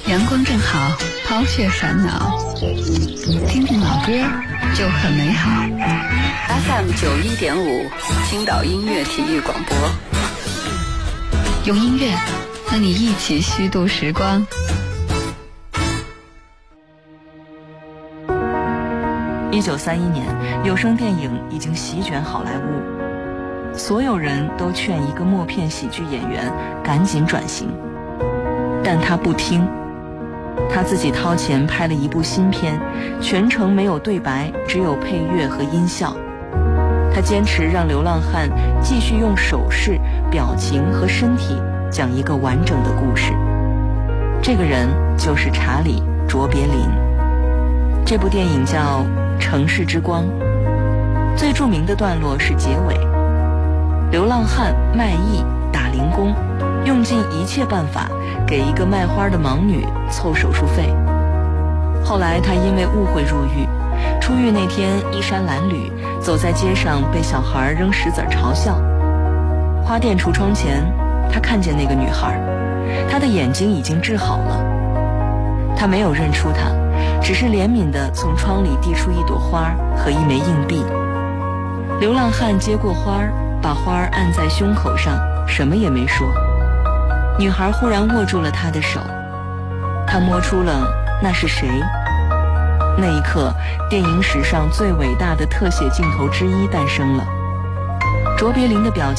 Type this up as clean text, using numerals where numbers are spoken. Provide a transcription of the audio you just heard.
阳光正好，抛却烦恼，听听老歌就很美好。 FM 91.5，青岛音乐体育广播， 用音乐和你一起虚度时光。 1931年，有声电影已经席卷好莱坞，所有人都劝一个默片喜剧演员赶紧转型，但他不听。他自己掏钱拍了一部新片，全程没有对白，只有配乐和音效。他坚持让流浪汉继续用手势、表情和身体讲一个完整的故事。这个人就是查理·卓别林。这部电影叫《城市之光》，最著名的段落是结尾，流浪汉卖艺打零工，用尽一切办法给一个卖花的盲女凑手术费。后来他因为误会入狱，出狱那天衣衫褴褛，走在街上被小孩扔石子嘲笑。花店橱窗前，他看见那个女孩，她的眼睛已经治好了。他没有认出她，只是怜悯地从窗里递出一朵花和一枚硬币。流浪汉接过花，把花按在胸口上，什么也没说。女孩忽然握住了他的手，他摸出了那是谁。那一刻，电影史上最伟大的特写镜头之一诞生了。卓别林的表情